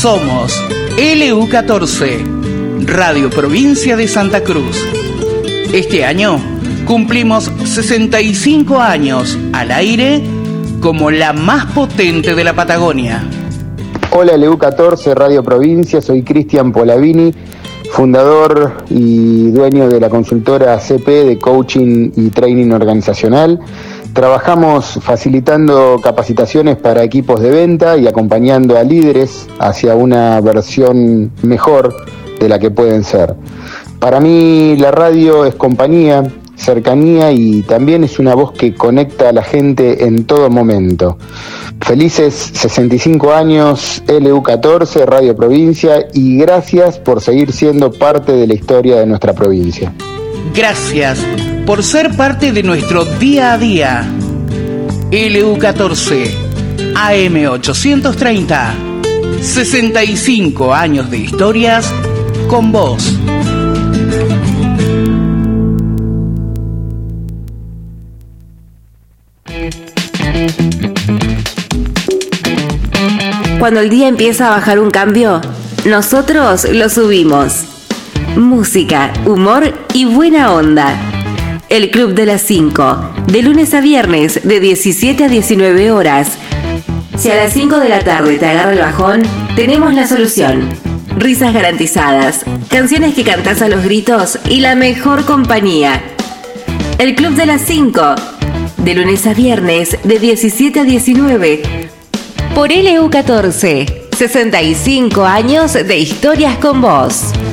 Somos LU14, Radio Provincia de Santa Cruz. Este año cumplimos 65 años al aire como la más potente de la Patagonia. Hola LU14, Radio Provincia, soy Cristian Polavini, fundador y dueño de la consultora CP de Coaching y Training Organizacional. Trabajamos facilitando capacitaciones para equipos de venta y acompañando a líderes hacia una versión mejor de la que pueden ser. Para mí la radio es compañía, cercanía y también es una voz que conecta a la gente en todo momento. Felices 65 años LU14, Radio Provincia, y gracias por seguir siendo parte de la historia de nuestra provincia. Gracias por ser parte de nuestro día a día. LU14, AM830, 65 años de historias con vos. Cuando el día empieza a bajar un cambio, nosotros lo subimos. Música, humor y buena onda. El Club de las 5, de lunes a viernes, de 17 a 19 horas. Si a las 5 de la tarde te agarra el bajón, tenemos la solución. Risas garantizadas, canciones que cantás a los gritos y la mejor compañía. El Club de las 5, de lunes a viernes, de 17 a 19. Por LU14, 65 años de historias con vos.